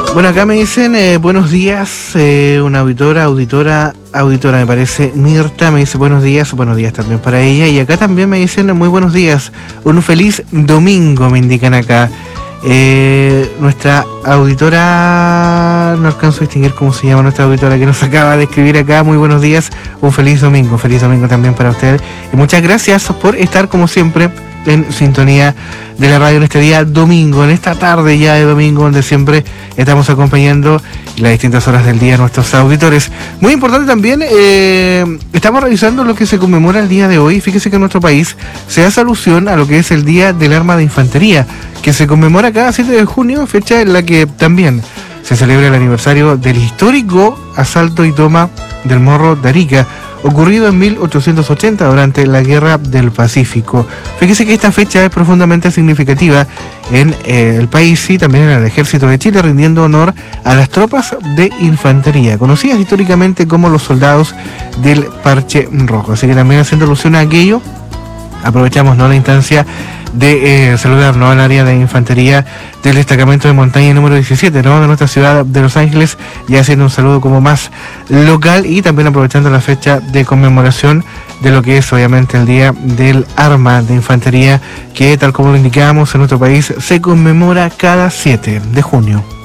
Bueno, acá me dicen buenos días, una auditora me parece, Mirta, me dice buenos días también para ella, y acá también me dicen muy buenos días, un feliz domingo, me indican acá. Nuestra auditora, no alcanzo a distinguir cómo se llama nuestra auditora que nos acaba de escribir acá, muy buenos días, un feliz domingo también para usted, y muchas gracias por estar como siempre en sintonía de la radio en este día domingo, en esta tarde ya de domingo, donde siempre estamos acompañando las distintas horas del día a nuestros auditores. Muy importante también, estamos revisando lo que se conmemora el día de hoy. Fíjese que en nuestro país se hace alusión a lo que es el Día del Arma de Infantería, que se conmemora cada 7 de junio, fecha en la que también se celebra el aniversario del histórico asalto y toma del Morro de Arica, ocurrido en 1880 durante la Guerra del Pacífico. Fíjese que esta fecha es profundamente significativa en el país y también en el Ejército de Chile, rindiendo honor a las tropas de infantería, conocidas históricamente como los soldados del Parche Rojo. Así que también haciendo alusión a aquello, aprovechamos la instancia de saludar al área de infantería del destacamento de montaña número 17 de nuestra ciudad de Los Ángeles, y haciendo un saludo como más local, y también aprovechando la fecha de conmemoración de lo que es obviamente el Día del Arma de Infantería, que tal como lo indicábamos en nuestro país se conmemora cada 7 de junio.